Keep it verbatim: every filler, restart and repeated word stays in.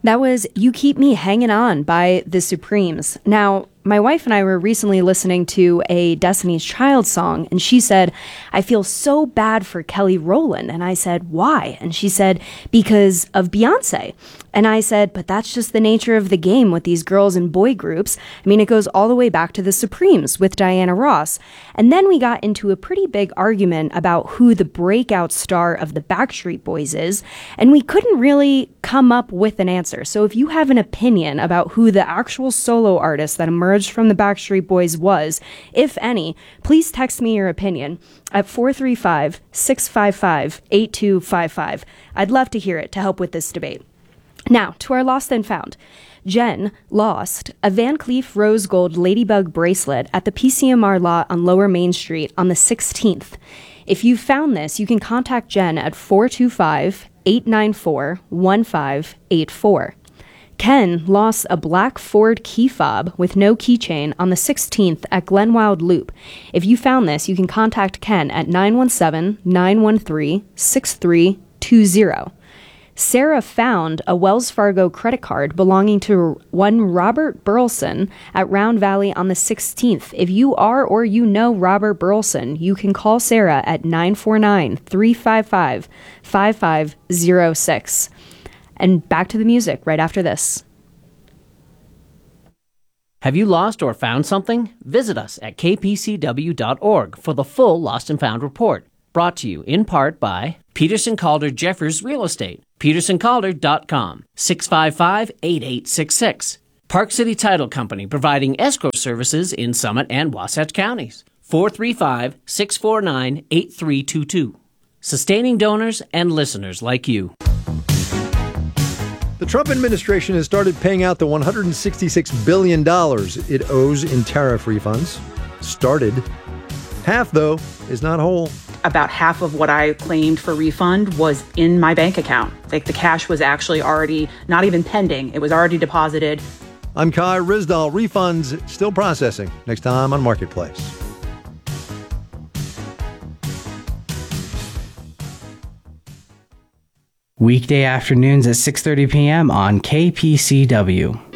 That was You Keep Me Hanging On by The Supremes. Now, my wife and I were recently listening to a Destiny's Child song, and she said, I feel so bad for Kelly Rowland. And I said, why? And she said, because of Beyonce. And I said, but that's just the nature of the game with these girls and boy groups. I mean, it goes all the way back to the Supremes with Diana Ross. And then we got into a pretty big argument about who the breakout star of the Backstreet Boys is, and we couldn't really come up with an answer. So if you have an opinion about who the actual solo artist that emerged from the Backstreet Boys was, if any, please text me your opinion at four three five, six five five, eight two five five. I'd love to hear it to help with this debate. Now, to our lost and found. Jen lost a Van Cleef rose gold ladybug bracelet at the P C M R lot on Lower Main Street on the sixteenth. If you found this, you can contact Jen at four two five, eight nine four, one five eight four. Ken lost a black Ford key fob with no keychain on the sixteenth at Glenwild Loop. If you found this, you can contact Ken at nine one seven, nine one three, six three two zero. Sarah found a Wells Fargo credit card belonging to one Robert Burleson at Round Valley on the sixteenth. If you are or you know Robert Burleson, you can call Sarah at nine four nine, three five five, five five zero six. And back to the music right after this. Have you lost or found something? Visit us at k p c w dot org for the full Lost and Found report. Brought to you in part by Peterson Calder Jeffers Real Estate, peterson calder dot com, six five five, eight eight six six. Park City Title Company providing escrow services in Summit and Wasatch counties, four three five, six four nine, eight three two two. Sustaining donors and listeners like you. The Trump administration has started paying out the one hundred sixty-six billion dollars it owes in tariff refunds. Started. Half, though, is not whole. About half of what I claimed for refund was in my bank account. Like the cash was actually already not even pending. It was already deposited. I'm Kai Rizdal. Refunds still processing. Next time on Marketplace. Weekday afternoons at six thirty p.m. on K P C W.